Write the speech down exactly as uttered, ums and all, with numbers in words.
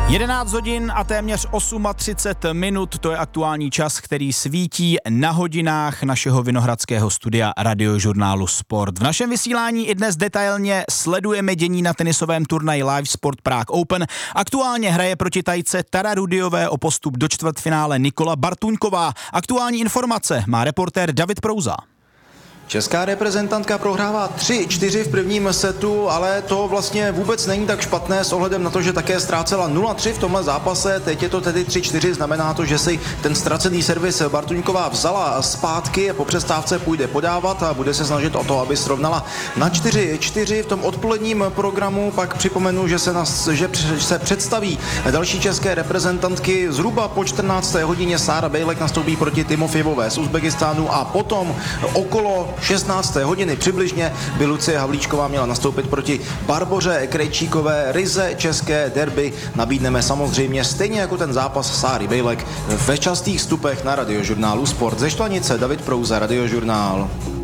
jedenáct hodin a téměř třicet osm minut, to je aktuální čas, který svítí na hodinách našeho vinohradského studia Radiožurnálu Sport. V našem vysílání i dnes detailně sledujeme dění na tenisovém turnaji Live Sport Prague Open. Aktuálně hraje proti Tajce Tara Rudiové o postup do čtvrtfinále Nikola Bartuňková. Aktuální informace má reportér David Prouza. Česká reprezentantka prohrává tři čtyři v prvním setu, ale to vlastně vůbec není tak špatné s ohledem na to, že také ztrácela nula tři v tomhle zápase. Teď je to tedy tři čtyři, znamená to, že si ten ztracený servis Bartuňková vzala zpátky a po přestávce půjde podávat a bude se snažit o to, aby srovnala na čtyři čtyři v tom odpoledním programu. Pak připomenu, že se, nas, že se představí další české reprezentantky zhruba po čtrnácté hodině. Sára Bejlek nastoupí proti Timofejevové z Uzbekistánu a potom okolo šestnácté hodiny přibližně by Lucie Havlíčková měla nastoupit proti Barboře Krejčíkové. Ryze české derby nabídneme samozřejmě stejně jako ten zápas Sáry Bejlek ve častých vstupech na Radiožurnálu Sport. Ze Štvanice David Prouza, Radiožurnál.